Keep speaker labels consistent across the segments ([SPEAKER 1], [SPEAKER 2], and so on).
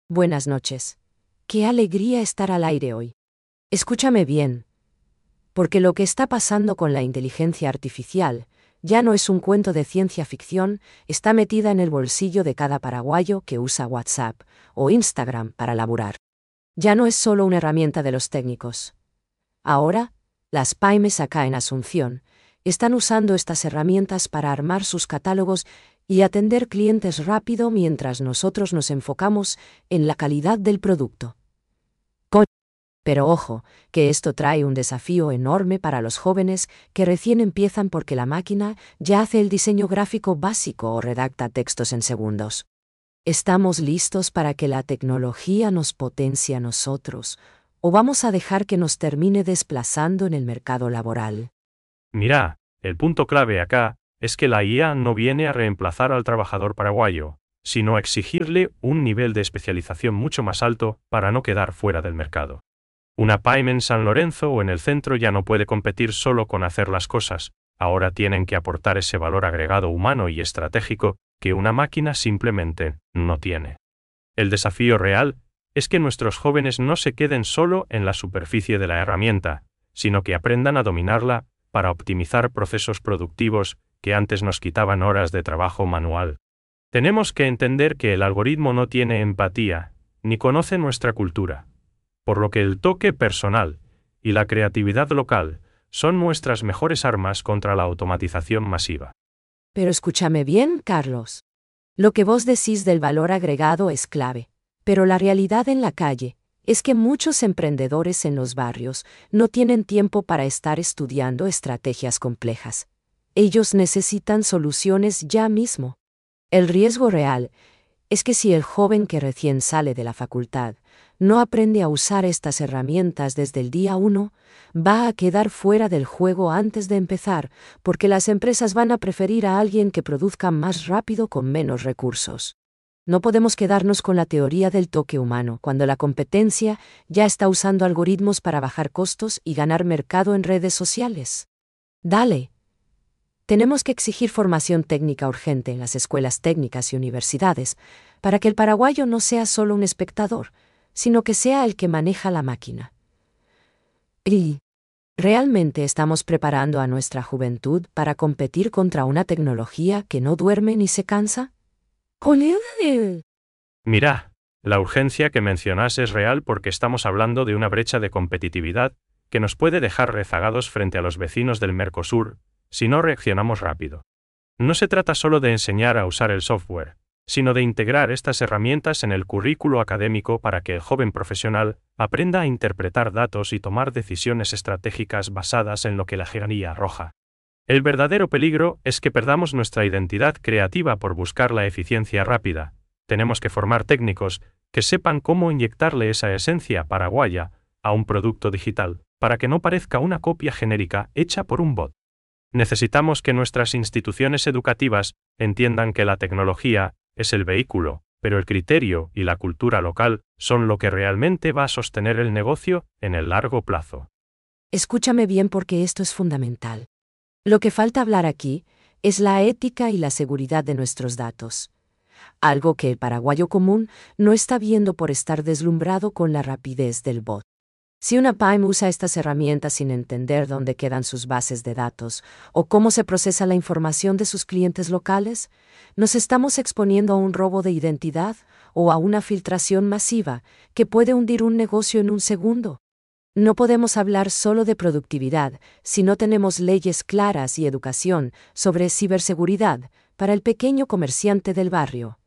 [SPEAKER 1] Buenas noches. Qué alegría estar al aire hoy. Escúchame bien, porque lo que está pasando con la inteligencia artificial ya no es un cuento de ciencia ficción, está metida en el bolsillo de cada paraguayo que usa WhatsApp o Instagram para laburar. Ya no es solo una herramienta de los técnicos. Ahora, las pymes acá en Asunción están usando estas herramientas para armar sus catálogos y atender clientes rápido mientras nosotros nos enfocamos en la calidad del producto. Pero ojo, que esto trae un desafío enorme para los jóvenes que recién empiezan porque la máquina ya hace el diseño gráfico básico o redacta textos en segundos. ¿Estamos listos para que la tecnología nos potencie a nosotros, o vamos a dejar que nos termine desplazando en el mercado laboral?
[SPEAKER 2] Mira, el punto clave acá es que la IA no viene a reemplazar al trabajador paraguayo, sino a exigirle un nivel de especialización mucho más alto para no quedar fuera del mercado. Una pyme en San Lorenzo o en el centro ya no puede competir solo con hacer las cosas, ahora tienen que aportar ese valor agregado humano y estratégico que una máquina simplemente no tiene. El desafío real es que nuestros jóvenes no se queden solo en la superficie de la herramienta, sino que aprendan a dominarla para optimizar procesos productivos que antes nos quitaban horas de trabajo manual. Tenemos que entender que el algoritmo no tiene empatía, ni conoce nuestra cultura, por lo que el toque personal y la creatividad local son nuestras mejores armas contra la automatización masiva.
[SPEAKER 1] Pero escúchame bien, Carlos. Lo que vos decís del valor agregado es clave, pero la realidad en la calle es que muchos emprendedores en los barrios no tienen tiempo para estar estudiando estrategias complejas. Ellos necesitan soluciones ya mismo. El riesgo real es que si el joven que recién sale de la facultad no aprende a usar estas herramientas desde el día 1, va a quedar fuera del juego antes de empezar, porque las empresas van a preferir a alguien que produzca más rápido con menos recursos. No podemos quedarnos con la teoría del toque humano, cuando la competencia ya está usando algoritmos para bajar costos y ganar mercado en redes sociales. Dale. Tenemos que exigir formación técnica urgente en las escuelas técnicas y universidades, para que el paraguayo no sea solo un espectador, sino que sea el que maneja la máquina. ¿Y realmente estamos preparando a nuestra juventud para competir contra una tecnología que no duerme ni se cansa?
[SPEAKER 2] Mira, la urgencia que mencionas es real porque estamos hablando de una brecha de competitividad que nos puede dejar rezagados frente a los vecinos del Mercosur si no reaccionamos rápido. No se trata solo de enseñar a usar el software, sino de integrar estas herramientas en el currículo académico para que el joven profesional aprenda a interpretar datos y tomar decisiones estratégicas basadas en lo que la geografía arroja. El verdadero peligro es que perdamos nuestra identidad creativa por buscar la eficiencia rápida. Tenemos que formar técnicos que sepan cómo inyectarle esa esencia paraguaya a un producto digital, para que no parezca una copia genérica hecha por un bot. Necesitamos que nuestras instituciones educativas entiendan que la tecnología es el vehículo, pero el criterio y la cultura local son lo que realmente va a sostener el negocio en el largo plazo.
[SPEAKER 1] Escúchame bien porque esto es fundamental. Lo que falta hablar aquí es la ética y la seguridad de nuestros datos. Algo que el paraguayo común no está viendo por estar deslumbrado con la rapidez del bot. Si una pyme usa estas herramientas sin entender dónde quedan sus bases de datos o cómo se procesa la información de sus clientes locales, nos estamos exponiendo a un robo de identidad o a una filtración masiva que puede hundir un negocio en un segundo. No podemos hablar solo de productividad si no tenemos leyes claras y educación sobre ciberseguridad para el pequeño comerciante del barrio.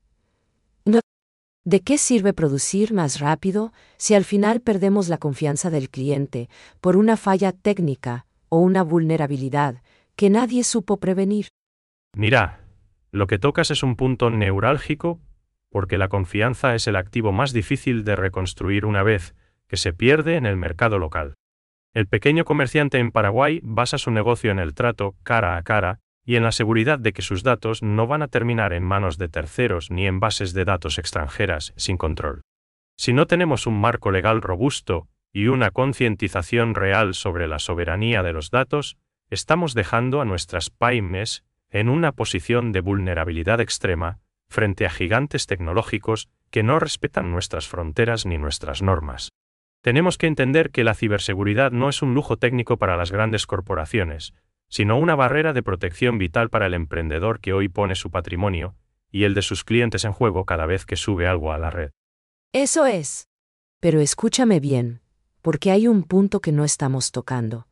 [SPEAKER 1] ¿De qué sirve producir más rápido si al final perdemos la confianza del cliente por una falla técnica o una vulnerabilidad que nadie supo prevenir?
[SPEAKER 2] Mira, lo que tocas es un punto neurálgico, porque la confianza es el activo más difícil de reconstruir una vez que se pierde en el mercado local. El pequeño comerciante en Paraguay basa su negocio en el trato cara a cara y en la seguridad de que sus datos no van a terminar en manos de terceros ni en bases de datos extranjeras sin control. Si no tenemos un marco legal robusto y una concientización real sobre la soberanía de los datos, estamos dejando a nuestras pymes en una posición de vulnerabilidad extrema frente a gigantes tecnológicos que no respetan nuestras fronteras ni nuestras normas. Tenemos que entender que la ciberseguridad no es un lujo técnico para las grandes corporaciones, sino una barrera de protección vital para el emprendedor que hoy pone su patrimonio y el de sus clientes en juego cada vez que sube algo a la red.
[SPEAKER 1] Eso es. Pero escúchame bien, porque hay un punto que no estamos tocando.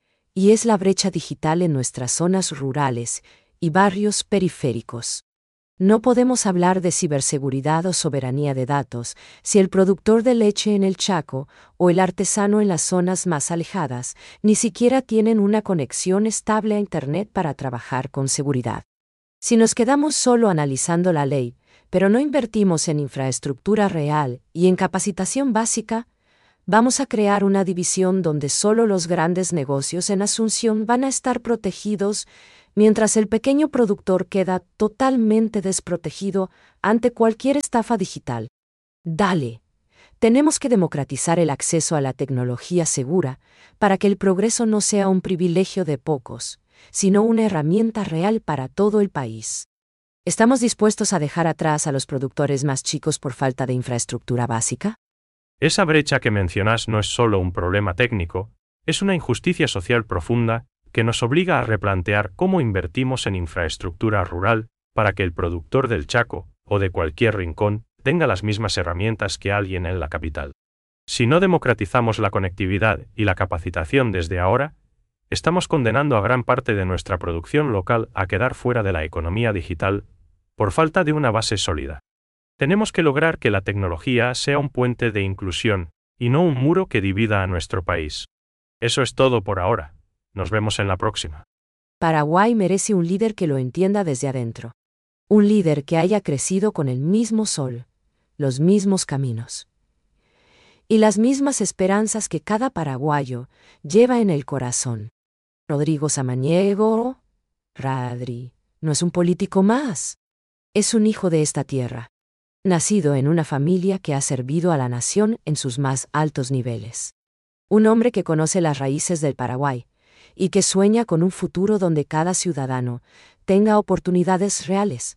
[SPEAKER 1] Y es la brecha digital en nuestras zonas rurales y barrios periféricos. No podemos hablar de ciberseguridad o soberanía de datos si el productor de leche en el Chaco o el artesano en las zonas más alejadas ni siquiera tienen una conexión estable a Internet para trabajar con seguridad. Si nos quedamos solo analizando la ley, pero no invertimos en infraestructura real y en capacitación básica, vamos a crear una división donde solo los grandes negocios en Asunción van a estar protegidos, mientras el pequeño productor queda totalmente desprotegido ante cualquier estafa digital. Dale. Tenemos que democratizar el acceso a la tecnología segura para que el progreso no sea un privilegio de pocos, sino una herramienta real para todo el país. ¿Estamos dispuestos a dejar atrás a los productores más chicos por falta de infraestructura básica?
[SPEAKER 2] Esa brecha que mencionas no es solo un problema técnico, es una injusticia social profunda que nos obliga a replantear cómo invertimos en infraestructura rural para que el productor del Chaco o de cualquier rincón tenga las mismas herramientas que alguien en la capital. Si no democratizamos la conectividad y la capacitación desde ahora, estamos condenando a gran parte de nuestra producción local a quedar fuera de la economía digital por falta de una base sólida. Tenemos que lograr que la tecnología sea un puente de inclusión y no un muro que divida a nuestro país. Eso es todo por ahora. Nos vemos en la próxima.
[SPEAKER 1] Paraguay merece un líder que lo entienda desde adentro. Un líder que haya crecido con el mismo sol, los mismos caminos y las mismas esperanzas que cada paraguayo lleva en el corazón. Rodrigo Samaniego, Radri, no es un político más. Es un hijo de esta tierra, nacido en una familia que ha servido a la nación en sus más altos niveles. Un hombre que conoce las raíces del Paraguay y que sueña con un futuro donde cada ciudadano tenga oportunidades reales.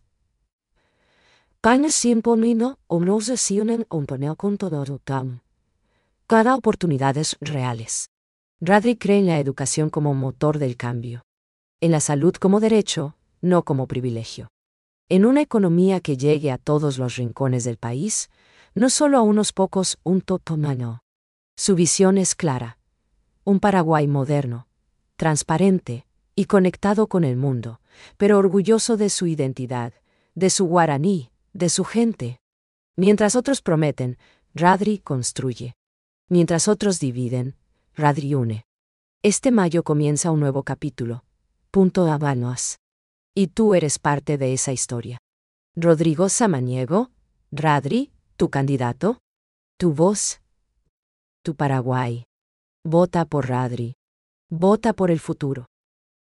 [SPEAKER 1] Cada oportunidades reales. Radri cree en la educación como motor del cambio. En la salud como derecho, no como privilegio. En una economía que llegue a todos los rincones del país, no solo a unos pocos, un totomano. Su visión es clara. Un Paraguay moderno, transparente y conectado con el mundo, pero orgulloso de su identidad, de su guaraní, de su gente. Mientras otros prometen, Radri construye. Mientras otros dividen, Radri une. Este mayo comienza un nuevo capítulo. Punto Habanos. Y tú eres parte de esa historia. Rodrigo Samaniego, Radri, tu candidato, tu voz, tu Paraguay. Vota por Radri. Vota por el futuro.